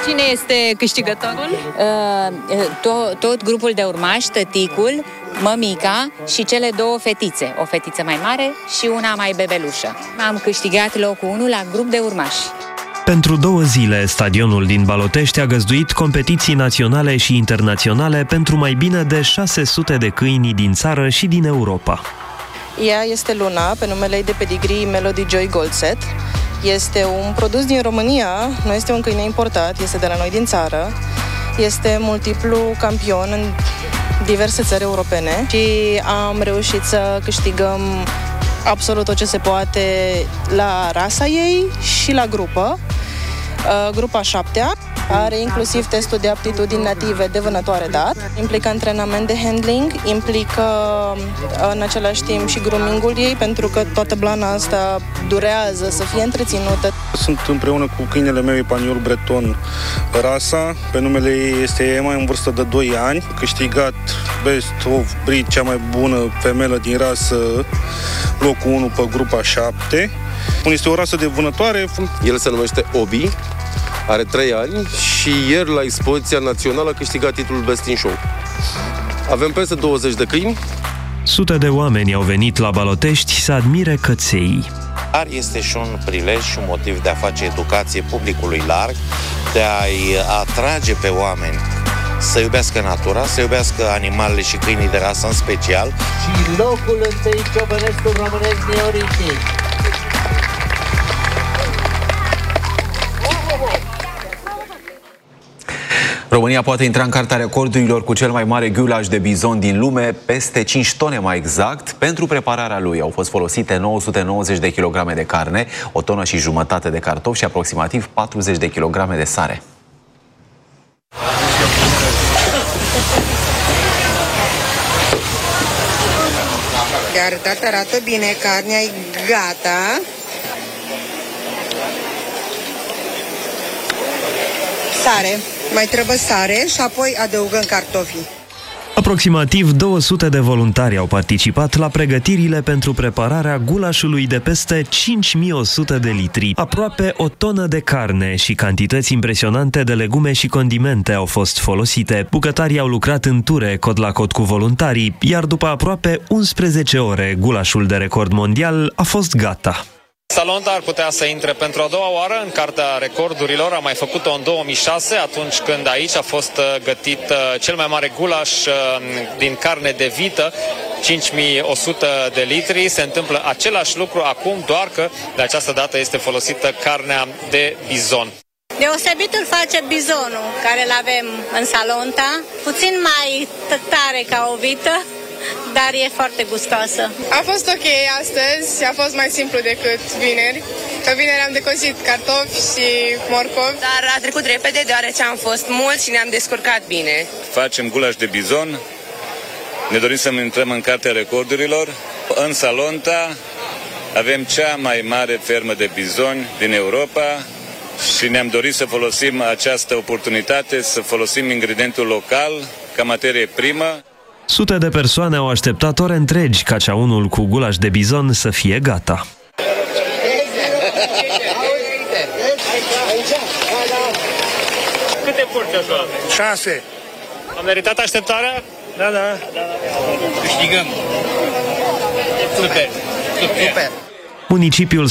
Cine este câștigătorul? Tot grupul de urmași, tăticul, mămica și cele două fetițe. O fetiță mai mare și una mai bebelușă. Am câștigat locul 1 la grup de urmași. Pentru 2 zile, stadionul din Balotești a găzduit competiții naționale și internaționale pentru mai bine de 600 de câini din țară și din Europa. Ea este Luna, pe numele ei de pedigree Melody Joy Goldset. Este un produs din România, nu este un câine importat, este de la noi din țară. Este multiplu campion în diverse țări europene și am reușit să câștigăm absolut tot ce se poate la rasa ei și la grupă. Grupa 7-a are inclusiv testul de aptitudini native de vânătoare dat, implică antrenament de handling, implică în același timp și groomingul ei, pentru că toată blana asta durează să fie întreținută. Sunt împreună cu câinele meu Epaniol Breton rasa, pe numele ei este Emma, în vârstă de 2 ani, câștigat Best of Breed, cea mai bună femelă din rasă, locul 1 pe grupa 7. Este o rasă de vânătoare. El se numește Obi, are 3 ani și ieri la expoziția națională a câștigat titlul Best in Show. Avem peste 20 de câini. Sute de oameni au venit la Balotești să admire căței. Dar este și un prilej și un motiv de a face educație publicului larg, de a-i atrage pe oameni să iubească natura, să iubească animalele și câinii de rasă în special. Și locul întâi ciobănescul românesc neoritic. România poate intra în cartea recordurilor cu cel mai mare gulaș de bizon din lume, peste 5 tone mai exact. Pentru prepararea lui au fost folosite 990 de kilograme de carne, 1,5 tone de cartofi și aproximativ 40 de kilograme de sare. De arătat arată bine, carnea e gata. Sare. Mai trebuie sare și apoi adăugăm cartofii. Aproximativ 200 de voluntari au participat la pregătirile pentru prepararea gulașului de peste 5100 de litri. Aproape 1 tonă de carne și cantități impresionante de legume și condimente au fost folosite. Bucătarii au lucrat în ture, cot la cot cu voluntarii, iar după aproape 11 ore, gulașul de record mondial a fost gata. Salonta ar putea să intre pentru a doua oară în cartea recordurilor. A mai făcut-o în 2006, atunci când aici a fost gătit cel mai mare gulaș din carne de vită, 5100 de litri. Se întâmplă același lucru acum, doar că de această dată este folosită carnea de bizon. Deosebit îl face bizonul, care îl avem în Salonta, puțin mai tare ca o vită, dar e foarte gustoasă. A fost ok astăzi, a fost mai simplu decât vineri. Că vineri am decosit cartofi și morcovi. Dar a trecut repede deoarece am fost mulți și ne-am descurcat bine. Facem gulaș de bizon. Ne dorim să intrăm în cartea recordurilor. În Salonta avem cea mai mare fermă de bizoni din Europa și ne-am dorit să folosim această oportunitate, să folosim ingredientul local ca materie primă. Sute de persoane au așteptat ore întregi ca ceaunul cu gulaș de bizon să fie gata. Câte furte așa? 6. A meritat așteptarea? Da, da. Câștigăm. Super. Municipiul